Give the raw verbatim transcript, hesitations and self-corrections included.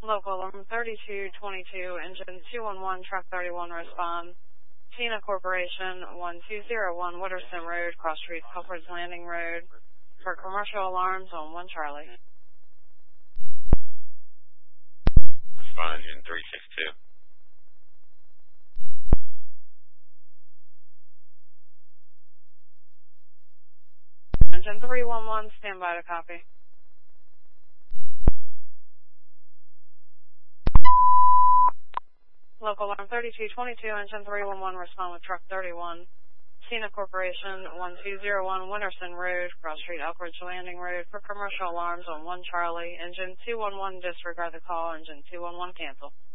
Local alarm thirty-two twenty-two, engine two one one, truck thirty-one, respond. Tina Corporation, one two zero one, Wooderson Road, Cross Street, Culford's Landing Road, for commercial alarms on one Charlie. Respond, engine three six two. Engine three one one, stand by to copy. Local alarm thirty-two twenty-two, engine three one one, respond with truck thirty-one. Tina Corporation, one two zero one, Winterson Road, Cross Street, Elkridge Landing Road, for commercial alarms on one Charlie. Engine two one one, disregard the call. Engine two one one, cancel.